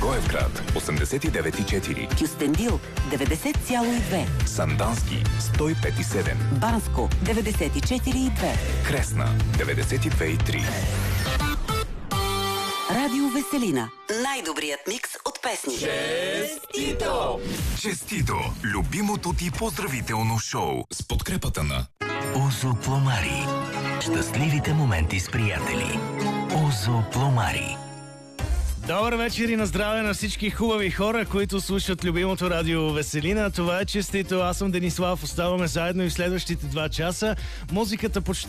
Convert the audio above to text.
Благоевград 89,4, Кюстендил 90,2, Сандански 105,7, Банско 94,2, Кресна 92,3. Радио Веселина. Най-добрият микс от песни. Честито! Честито! Любимото ти поздравително шоу с подкрепата на Озо Пломари. Щастливите моменти с приятели. Озо Пломари. Добър вечер и на здраве на всички хубави хора, които слушат любимото радио Веселина. Това е Честито. Аз съм Денислав. Оставаме заедно и в следващите 2 часа. Музиката почти